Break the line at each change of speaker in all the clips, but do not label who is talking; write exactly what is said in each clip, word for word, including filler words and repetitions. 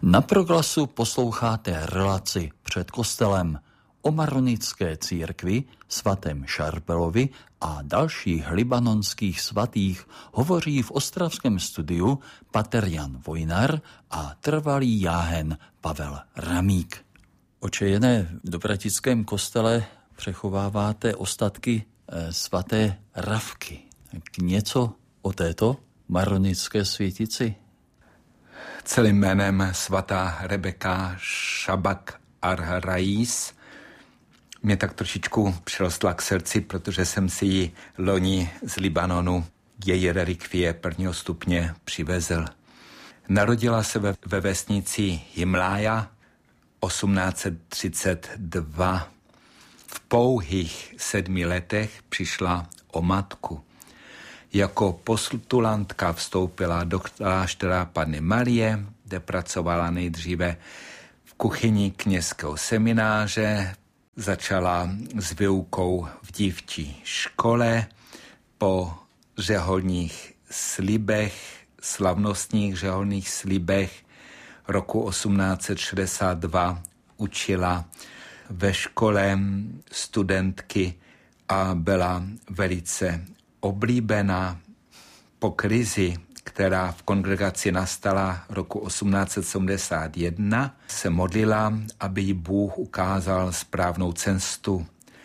Na Proglasu posloucháte relaci Před kostelem o maronické církvi, svatém Šarpelovi a dalších libanonských svatých hovoří v ostravském studiu pater Jan Vojnar a trvalý jáhen Pavel Ramík. Oče Jene, v Dobratickém kostele přechováváte ostatky svaté Ravky. Něco o této maronické světici?
Celým jménem svatá Rebeka Šabak Ar-Rais mě tak trošičku přirostla k srdci, protože jsem si ji loni z Libanonu její relikvie prvního stupně přivezl. Narodila se ve, ve vesnici Himlája osmnáct set třicet dva. V pouhých sedmi letech přišla o matku. Jako postulantka vstoupila do kláštera Panny Marie, kde pracovala nejdříve v kuchyni kněžského semináře, začala s výukou v dívčí škole, po řeholních slibech, slavnostních řeholních slibech roku osmnáct set šedesát dva učila ve škole studentky a byla velice oblíbená. Po krizi, která v kongregaci nastala roku osmnáct set sedmdesát jedna, se modlila, aby jí Bůh ukázal správnou cestu.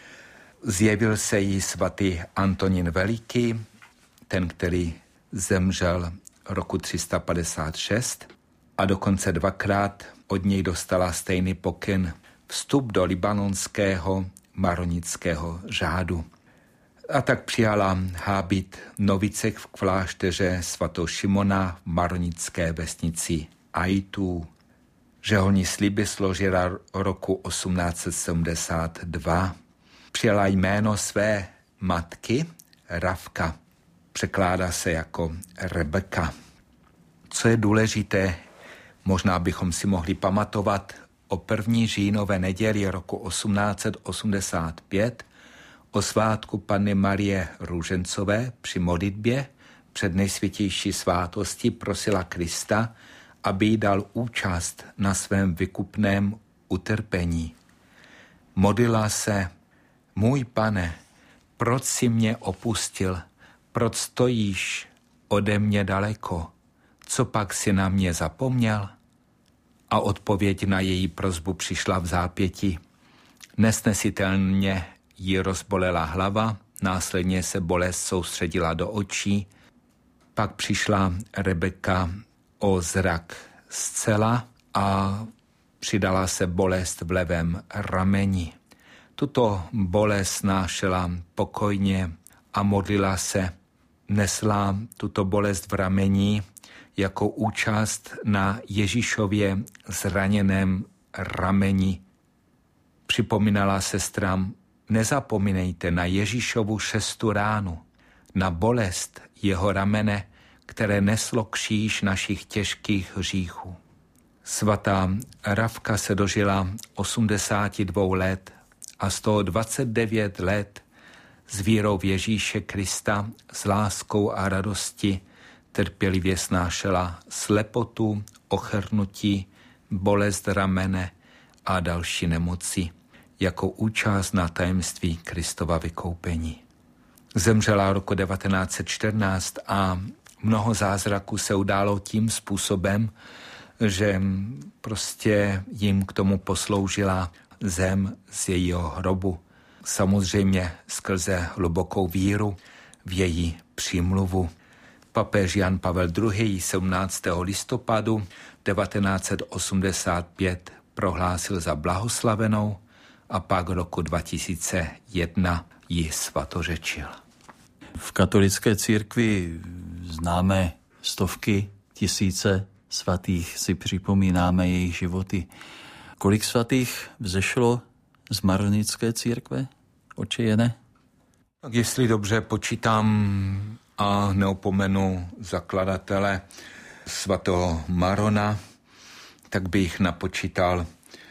Zjevil se jí svatý Antonín Veliký, ten, který zemřel roku tři sta padesát šest, a dokonce dvakrát od něj dostala stejný pokyn: vstup do libanonského maronického řádu. A tak přijala hábit novicek v klášteře svatého Šimona v maronické vesnici Ajtu. Řeholní sliby složila roku osmnáct set sedmdesát dva. Přijala jméno své matky Ravka. Překládá se jako Rebeka. Co je důležité, možná bychom si mohli pamatovat o první říjnové neděli roku osmnáct set osmdesát pět, o svátku Panny Marie Růžencové při modlitbě před nejsvětější svátosti prosila Krista, aby jí dal účast na svém vykupném utrpení. Modlila se: můj Pane, proč jsi mě opustil, proč stojíš ode mě daleko, co pak si na mě zapomněl? A odpověď na její prosbu přišla v zápěti. Nesnesitelně jí rozbolela hlava, následně se bolest soustředila do očí, pak přišla Rebeka o zrak zcela a přidala se bolest v levém rameni. Tuto bolest snášela pokojně a modlila se. Nesla tuto bolest v rameni jako účast na Ježíšově zraněném rameni. Připomínala sestrám: nezapomínejte na Ježíšovu šestou ránu, na bolest jeho ramene, které neslo kříž našich těžkých hříchů. Svatá Ravka se dožila osmdesáti dvou let a z toho dvacet devět let s vírou v Ježíše Krista, s láskou a radostí trpělivě snášela slepotu, ochrnutí, bolest ramene a další nemoci jako účast na tajemství Kristova vykoupení. Zemřela roku devatenáct set čtrnáct a mnoho zázraků se událo tím způsobem, že prostě jim k tomu posloužila zem z jejího hrobu. Samozřejmě skrze hlubokou víru v její přímluvu. Papež Jan Pavel druhý. sedmnáctého listopadu devatenáct set osmdesát pět prohlásil za blahoslavenou a pak roku dva tisíce jedna ji svatořečil.
V katolické církvi známe stovky, tisíce svatých, si připomínáme jejich životy. Kolik svatých vzešlo z maronické církve, oče Jene?
Tak jestli dobře počítám a neopomenu zakladatele svatého Marona, tak bych napočítal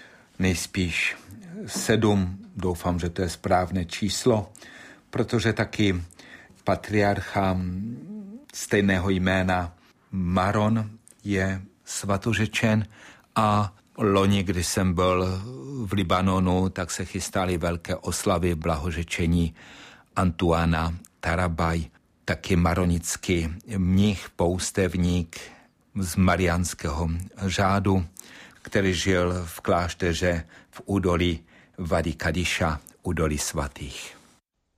nejspíš sedm, doufám, že to je správné číslo, protože taky patriarcha stejného jména Maron je svatořečen A loni, když jsem byl v Libanonu, tak se chystaly velké oslavy blahořečení Antuána Tarabaj, taky maronický mnich, poustevník z mariánského řádu, který žil v klášteře v údolí Vady Kadiša, údolí svatých.